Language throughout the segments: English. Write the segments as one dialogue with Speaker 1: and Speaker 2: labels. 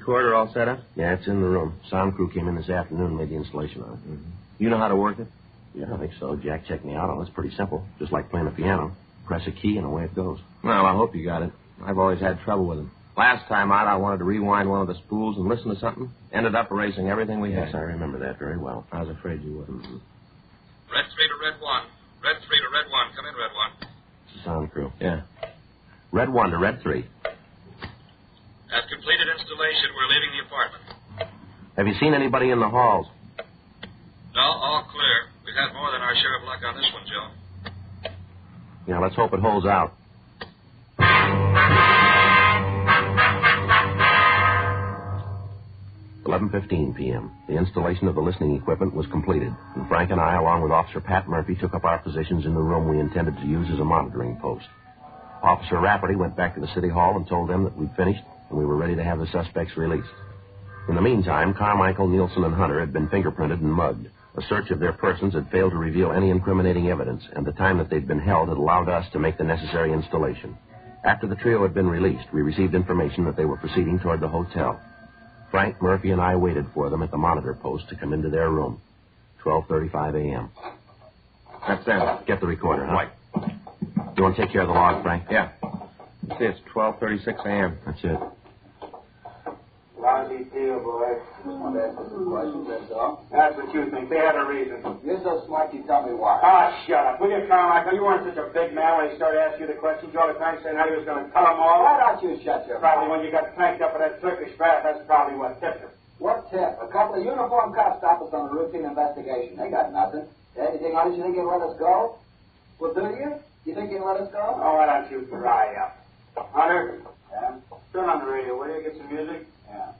Speaker 1: Recorder all set up?
Speaker 2: Yeah, it's in the room. Sound crew came in this afternoon and made the installation on it.
Speaker 1: Mm-hmm. You know how to work it?
Speaker 2: Yeah, I think so. Jack checked me out on it. It's pretty simple. Just like playing a piano. Press a key and away it goes.
Speaker 1: Well, I hope you got it. I've always had trouble with it. Last time out, I wanted to rewind one of the spools and listen to something. Ended up erasing everything we had.
Speaker 2: Yes, I remember that very well.
Speaker 1: I was afraid you would.
Speaker 2: Mm-hmm.
Speaker 3: Red 3 to Red 1. Red 3 to Red 1. Come in, Red 1.
Speaker 2: Sound crew.
Speaker 1: Yeah.
Speaker 2: Red 1 to Red 3.
Speaker 3: At completed installation, we're leaving the apartment.
Speaker 2: Have you seen anybody in the halls?
Speaker 3: No, all clear. We've had more than our share of luck on this one, Joe.
Speaker 2: Yeah, let's hope it holds out. $11:15 p.m. The installation of the listening equipment was completed, and Frank and I, along with Officer Pat Murphy, took up our positions in the room we intended to use as a monitoring post. Officer Rafferty went back to the city hall and told them that we'd finished and we were ready to have the suspects released. In the meantime, Carmichael, Nielsen, and Hunter had been fingerprinted and mugged. A search of their persons had failed to reveal any incriminating evidence, and the time that they'd been held had allowed us to make the necessary installation. After the trio had been released, we received information that they were proceeding toward the hotel. Frank, Murphy, and I waited for them at the monitor post to come into their room. 12:35 a.m.
Speaker 1: That's them.
Speaker 2: Get the recorder, huh?
Speaker 1: Right.
Speaker 2: You want to take care of the log, Frank?
Speaker 1: Yeah. You see, it's 12:36 a.m.
Speaker 2: That's it.
Speaker 4: Lousy deal, boy.
Speaker 5: Just wanted to ask you some questions, that's all.
Speaker 4: That's what you think. They had a reason.
Speaker 5: You're so smart, you tell me why.
Speaker 4: Ah, shut up. Will you, Carmichael? You weren't such a big man when he started asking you the questions all the time, saying how he was going to tell them all.
Speaker 5: Why don't you shut your
Speaker 4: Probably
Speaker 5: mouth?
Speaker 4: when you got cranked up with that Turkish bath, that's probably what tipped him.
Speaker 5: What tip? A couple of uniformed cops stopped us on a routine investigation. They got nothing. Anything on it, you think you'll let us go? Well, do you? You think you'll let us go?
Speaker 4: Oh, why don't you dry up? Hunter,
Speaker 5: Yeah?
Speaker 4: turn on the radio, will you? Get some music.
Speaker 5: Yeah.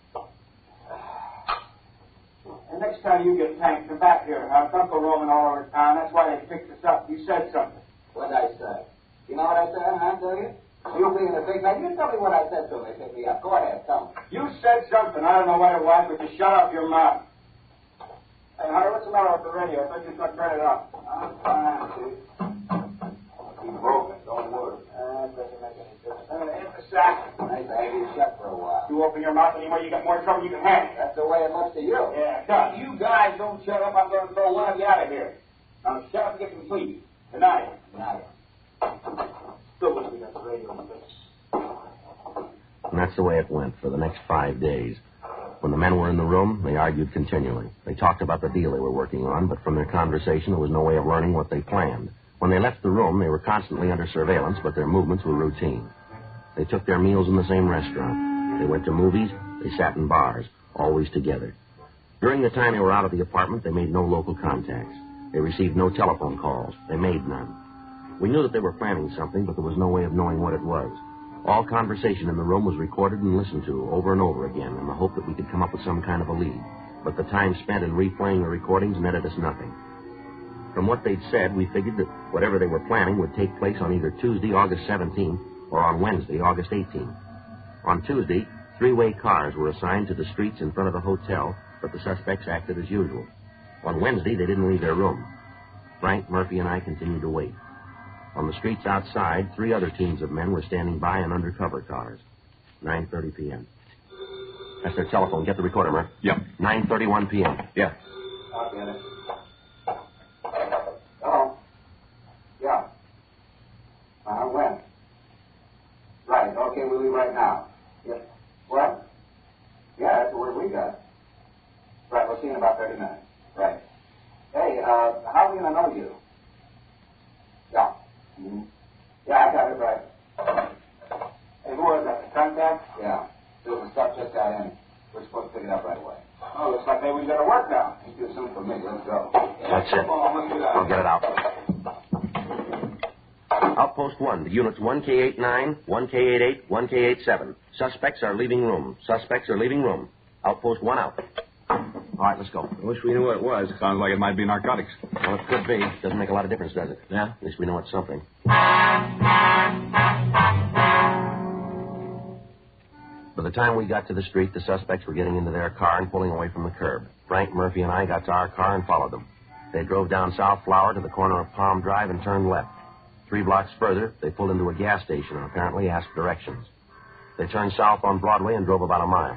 Speaker 4: And next time you get tanked, come back here. Don't go roaming all over town. That's why they picked us up. You said something.
Speaker 5: What'd I say? You know what I said, huh? Do you? You being a big man, you tell me what I said to him. They picked me up. Go ahead, tell me.
Speaker 4: You said something. I don't know what it was, but you shut up your mouth. Hey, Hunter, what's the matter with the radio? I thought you was going to turn it off.
Speaker 5: I'm fine, see? Keep moving. Don't worry.
Speaker 4: That doesn't make any difference. In the sack.
Speaker 5: Nice to have you shut for a while.
Speaker 4: You open your mouth anymore, you got more trouble you can handle.
Speaker 5: That's the way it looks to you.
Speaker 4: Yeah, it does. You guys don't shut up, I'm going to throw one of you out of here. Now shut up and get some sleep. Good night.
Speaker 5: Nice.
Speaker 4: Still wish we got the radio fixed.
Speaker 2: And that's the way it went for the next 5 days. When the men were in the room, they argued continually. They talked about the deal they were working on, but from their conversation, there was no way of learning what they planned. When they left the room, they were constantly under surveillance, but their movements were routine. They took their meals in the same restaurant. They went to movies. They sat in bars, always together. During the time they were out of the apartment, they made no local contacts. They received no telephone calls. They made none. We knew that they were planning something, but there was no way of knowing what it was. All conversation in the room was recorded and listened to over and over again in the hope that we could come up with some kind of a lead. But the time spent in replaying the recordings netted us nothing. From what they'd said, we figured that whatever they were planning would take place on either Tuesday, August 17th, or on Wednesday, August 18th. On Tuesday, three-way cars were assigned to the streets in front of the hotel, but the suspects acted as usual. On Wednesday, they didn't leave their room. Frank, Murphy, and I continued to wait. On the streets outside, 3 other teams of men were standing by in undercover cars. 9:30 p.m. That's their telephone. Get the recorder, Murph.
Speaker 1: Yep.
Speaker 2: 9:31 p.m.
Speaker 1: Yeah.
Speaker 5: I'll get it. Hello? Yeah. When? Right, okay, we'll leave right now. Yes. What? Yeah, that's the word we got. Right, we'll see you in about 30 minutes. Right. Hey, how are we going to know you? Yeah. Mm-hmm. Yeah, I got it right.
Speaker 4: Hey, who was that? The contact?
Speaker 5: Yeah. The stuff just got in. We're supposed to pick it up right away.
Speaker 4: Oh, looks like maybe we got to work now.
Speaker 5: It's too soon for me. Let's go.
Speaker 2: That's it. I'll get it out. Outpost 1, the units 1K89, 1K88, 1K87. Suspects are leaving room. Suspects are leaving room. Outpost 1 out. All right, let's go.
Speaker 1: I wish we knew what it was. Sounds like it might be narcotics.
Speaker 2: Well, it could be. Doesn't make a lot of difference, does it?
Speaker 1: Yeah?
Speaker 2: At least we know it's something. By the time we got to the street, the suspects were getting into their car and pulling away from the curb. Frank, Murphy, and I got to our car and followed them. They drove down South Flower to the corner of Palm Drive and turned left. 3 blocks further, they pulled into a gas station and apparently asked directions. They turned south on Broadway and drove about a mile.